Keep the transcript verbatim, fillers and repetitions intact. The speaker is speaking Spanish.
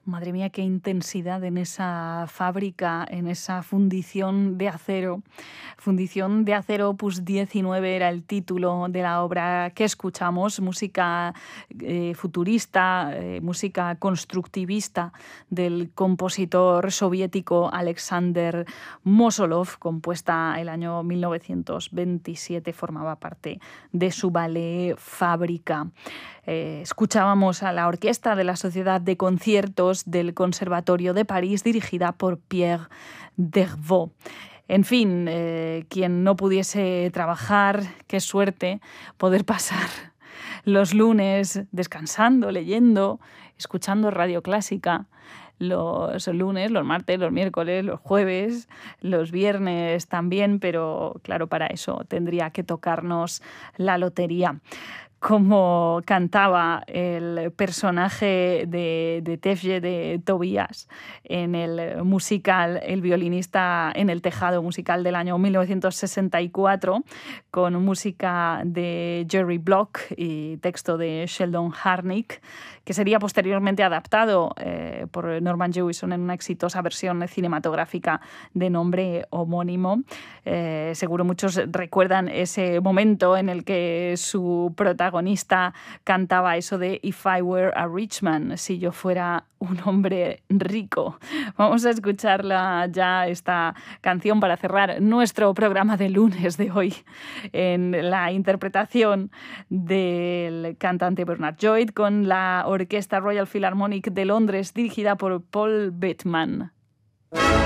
Madre mía, qué intensidad en esa fábrica, en esa fundición de acero. Fundición de acero opus diecinueve era el título de la obra que escuchamos, música eh, futurista, eh, música constructivista del compositor soviético Alexander Mosolov, compuesta el año mil novecientos veintisiete, formaba parte de su ballet Fábrica. Eh, escuchábamos a la orquesta de la Sociedad de Conciertos del Conservatorio de París, dirigida por Pierre Dervaux. En fin, eh, quien no pudiese trabajar, qué suerte poder pasar los lunes descansando, leyendo, escuchando radio clásica. Los lunes, los martes, los miércoles, los jueves, los viernes también, pero claro, para eso tendría que tocarnos la lotería. Como cantaba el personaje de, de Tevye de Tobías en el musical El violinista en el tejado, musical del año mil novecientos sesenta y cuatro, con música de Jerry Block y texto de Sheldon Harnick, que sería posteriormente adaptado eh, por Norman Jewison en una exitosa versión cinematográfica de nombre homónimo. Eh, seguro muchos recuerdan ese momento en el que su protagonista cantaba eso de If I were a rich man, si yo fuera un hombre rico. Vamos a escucharla ya, esta canción, para cerrar nuestro programa de lunes de hoy, en la interpretación del cantante Bernard Lloyd con la Orquesta Royal Philharmonic de Londres, dirigida por Paul Bateman.